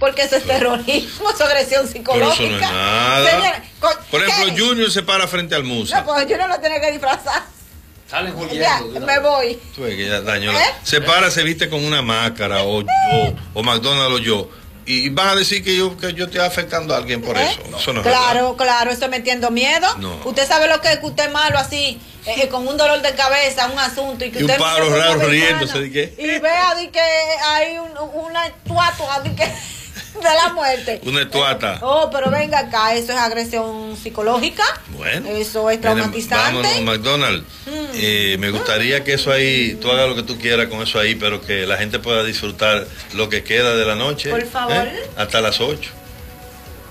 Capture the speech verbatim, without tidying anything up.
porque eso es terrorismo, eso es agresión psicológica. Pero eso no es nada. Señora, con, por ejemplo, ¿qué? Junior se para frente al Musa. No, pues Junior no tiene que disfrazar. Salen Ya, me voy. Tú ves que ya dañó la- ¿Eh? Se para, se viste con una máscara o, o, o McDonald's o yo. Y van a decir que yo, que yo estoy afectando a alguien por ¿Eh? eso. Eso no es Claro, verdad. claro, eso es metiendo miedo. No. Usted sabe lo que es que usted es malo así, eh, con un dolor de cabeza, un asunto. Y, que Y un usted pájaro mire raro como riéndose, ventana ¿de qué? Y vea de que hay un, una estatua de, que, de la muerte. Una estuata. Oh, pero venga acá, eso es agresión psicológica. Bueno. Eso es traumatizante. Vámonos, McDonald's. Mm. Eh, me gustaría que eso ahí, tú hagas lo que tú quieras con eso ahí, pero que la gente pueda disfrutar lo que queda de la noche. Por favor. ¿eh? Hasta las ocho.